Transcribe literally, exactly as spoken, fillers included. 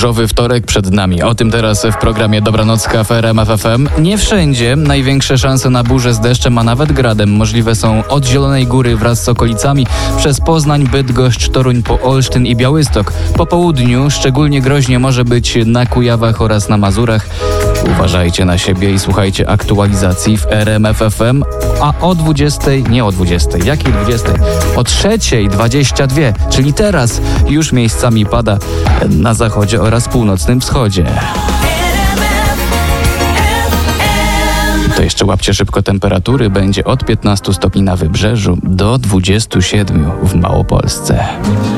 burzowy wtorek przed nami. O tym teraz w programie Dobranocka w R M F F M. Nie wszędzie największe szanse na burzę z deszczem, a nawet gradem możliwe są od Zielonej Góry wraz z okolicami przez Poznań, Bydgoszcz, Toruń po Olsztyn i Białystok. Po południu szczególnie groźnie może być na Kujawach oraz na Mazurach. Uważajcie na siebie i słuchajcie aktualizacji w R M F F M, a o dwudziestej, nie o dwudziestej, jakiej dwudziestej? O trzeciej dwadzieścia dwie, czyli teraz już miejscami pada na zachodzie oraz północnym wschodzie. To jeszcze łapcie szybko temperatury, będzie od piętnastu stopni na wybrzeżu do dwudziestu siedmiu w Małopolsce.